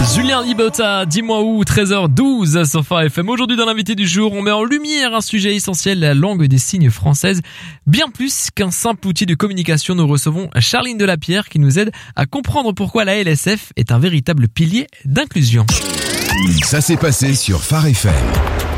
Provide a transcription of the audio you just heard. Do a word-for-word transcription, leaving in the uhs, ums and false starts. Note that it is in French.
Julien Libota, dis-moi où, treize heures douze sur Phare F M. Aujourd'hui dans l'invité du jour, on met en lumière un sujet essentiel, la langue des signes française. Bien plus qu'un simple outil de communication, nous recevons Charline Delapierre qui nous aide à comprendre pourquoi la L S F est un véritable pilier d'inclusion. Ça s'est passé sur Phare F M.